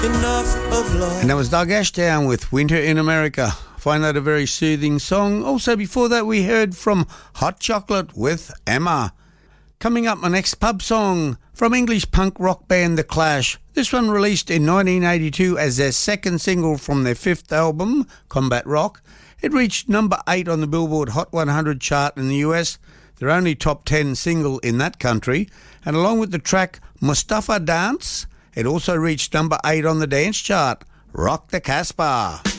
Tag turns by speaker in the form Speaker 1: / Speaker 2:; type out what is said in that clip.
Speaker 1: Enough of love.
Speaker 2: And that was Doug Ashdown with Winter in America. Find that a very soothing song. Also, before that, we heard from Hot Chocolate with Emma. Coming up, my next pub song from English punk rock band The Clash. This one released in 1982 as their second single from their fifth album, Combat Rock. It reached number 8 on the Billboard Hot 100 chart in the US, their only top 10 single in that country. And along with the track Mustafa Dance, it also reached number 8 on the dance chart, Rock the Casbah.